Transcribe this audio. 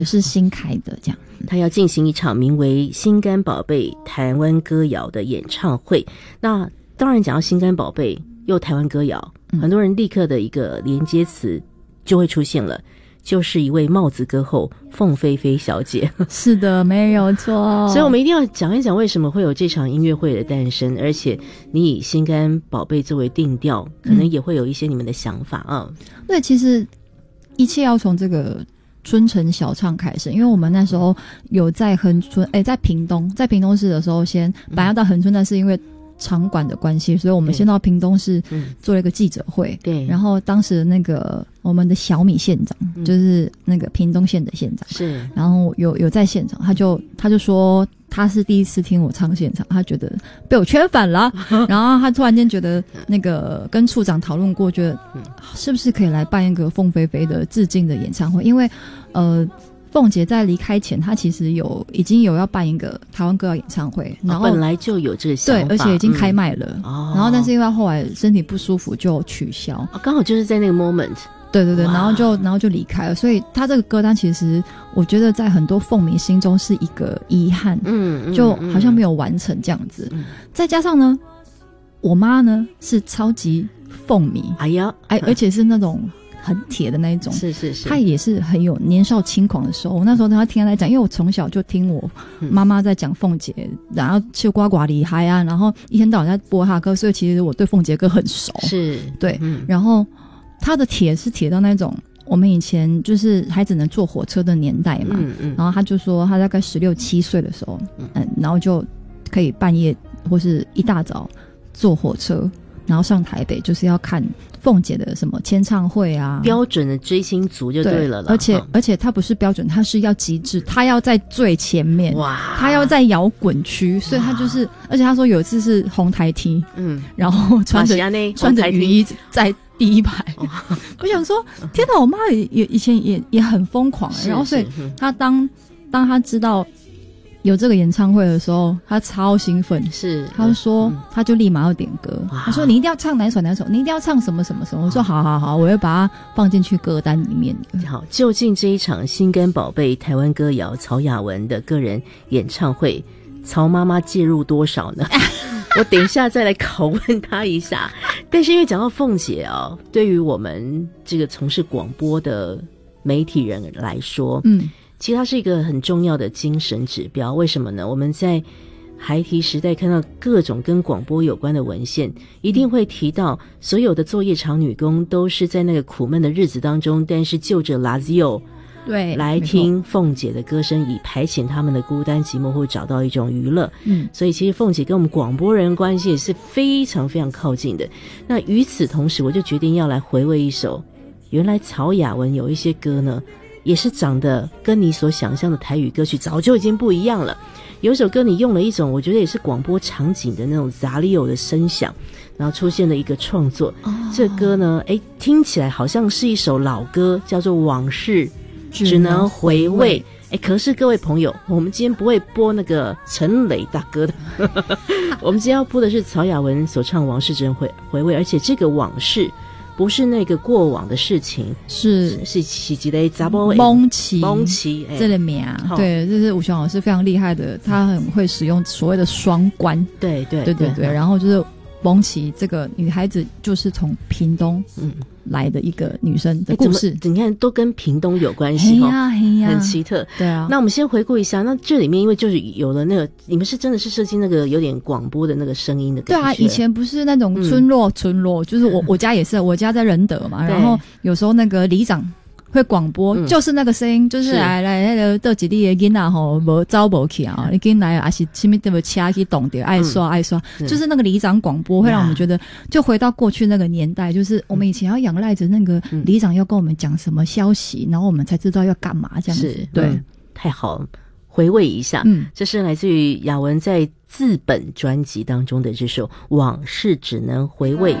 是新开的这样。 他要进行一场名为《心肝宝贝台湾歌谣》的演唱会。那当然讲到心肝宝贝又台湾歌谣，很多人立刻的一个连接词就会出现了，就是一位帽子歌后凤飞飞小姐。 是的，没有错。 所以我们一定要讲一讲为什么会有这场音乐会的诞生，而且你以心肝宝贝作为定调，可能也会有一些你们的想法啊。 对，其实一切要从这个春城小唱开始，因为我们那时候有在恒春，在屏东市的时候，本来要到恒春，但是因为场馆的关系，所以我们先到屏东市做了一个记者会。对，然后当时那个我们的小米县长，就是那个屏东县的县长，是，然后有在现场，他就说他是第一次听我唱现场，他觉得被我圈粉了，然后他突然间觉得那个跟处长讨论过，觉得是不是可以来办一个凤飞飞的致敬的演唱会，因为凤姐在离开前，她其实已经有要办一个台湾歌谣演唱会，然后本来就有这个想法， 对，而且已经开卖了。然后但是因为她后来身体不舒服就取消， 刚好就是在那个 moment。 对对对，然后就离开了，所以她这个歌单其实我觉得在很多凤迷心中是一个遗憾，就好像没有完成这样子。再加上呢，我妈呢是超级凤迷，而且是那种很铁的那一种，是他也是很有年少轻狂的时候。我那时候他听他来讲，因为我从小就听我妈妈在讲凤姐，然后去呱呱厉害啊，然后一天到晚在播她歌，所以其实我对凤姐歌很熟。是，对，然后他的铁是铁到那种，我们以前就是还只能坐火车的年代嘛，然后他就说他大概16、17岁的时候，然后就可以半夜或是一大早坐火车，然后上台北，就是要看凤姐的什么签唱会啊， 标准的追星族就对了啦。 而且他不是标准，他是要极致，他要在最前面，哇，他要在摇滚区，所以他就是，而且他说有一次是红台梯，然后穿着雨衣在第一排，我想说，天哪，我妈以前也很疯狂，然后所以他当他知道有这个演唱会的时候，他超兴奋，是，他说他就立马要点歌，他说你一定要唱哪首，你一定要唱什么什么什么，我说好，我会把它放进去歌单里面。 好，究竟这一场心肝宝贝台湾歌谣曹雅文的个人演唱会，曹妈妈介入多少呢？我等一下再来拷问他一下。但是因为讲到凤姐哦，对于我们这个从事广播的媒体人来说，其实它是一个很重要的精神指标。为什么呢？我们在孩提时代看到各种跟广播有关的文献，一定会提到所有的作业场女工都是在那个苦闷的日子当中，但是就着 Lazio 对来听凤姐的歌声，以排遣他们的孤单寂寞，或找到一种娱乐。所以其实凤姐跟我们广播人关系也是非常非常靠近的。那与此同时，我就决定要来回味一首，原来曹雅文有一些歌呢，也是长得跟你所想象的台语歌曲早就已经不一样了。有一首歌你用了一种我觉得也是广播场景的那种杂利偶的声响，然后出现了一个创作。这歌呢听起来好像是一首老歌，叫做往事只能回味。可是各位朋友，我们今天不会播那个陈雷大哥的我们今天要播的是曹雅文所唱往事只能回味，而且这个往事不是那个过往的事情，是一个查某蒙奇这个名，对，这是吴雄老师非常厉害的，他很会使用所谓的双关，对，然后就是蒙奇这个女孩子就是从屏东来的一个女生的故事， 你看都跟屏东有关系很奇特。对啊，那我们先回顾一下，那这里面因为就是有了那个，你们是真的是设计那个有点广播的那个声音的感觉。对啊， 以前不是那种村落，就是我家也是，我家在仁德嘛，然后有时候那个里长会广播，就是那个声音，就是来那个倒一里的囡仔吼，无走无去啊，你进来还是什么什么车去动掉，爱刷，就是那个里长广播会让我们觉得，就回到过去那个年代，就是我们以前要仰赖着那个里长要跟我们讲什么消息，然后我们才知道要干嘛这样子。对， 太好了，回味一下，这是来自于雅文在自本专辑当中的这首《往事只能回味》。